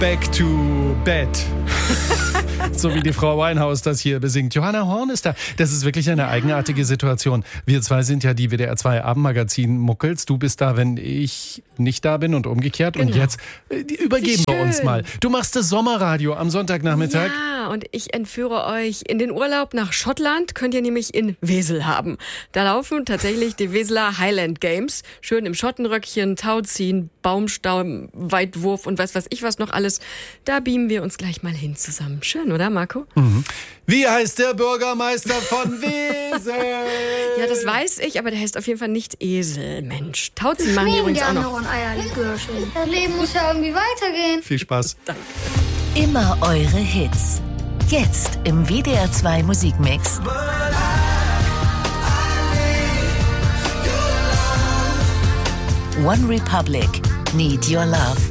Back to Bed. So wie die Frau Winehouse das hier besingt. Johanna Horn ist da. Das ist wirklich eine eigenartige Situation. Wir zwei sind ja die WDR 2 Abendmagazin-Muckels. Du bist da, wenn ich nicht da bin und umgekehrt. Genau. Und jetzt übergeben wir uns mal. Du machst das Sommerradio am Sonntagnachmittag. Ja, und ich entführe euch in den Urlaub nach Schottland. Könnt ihr nämlich in Wesel haben. Da laufen tatsächlich die Weseler Highland Games. Schön im Schottenröckchen, Tauziehen, Baumstamm, Weitwurf und was weiß ich was noch alles. Da beamen wir uns gleich mal hin zusammen. Schön, oder Marco? Mhm. Wie heißt der Bürgermeister von Wesel? Ja, das weiß ich, aber der heißt auf jeden Fall nicht Esel, Mensch. Tauziehen machen die übrigens auch noch. Das Leben muss ja irgendwie weitergehen. Viel Spaß. Danke. Immer eure Hits. Jetzt im WDR 2 Musikmix. One Republic, Need Your Love.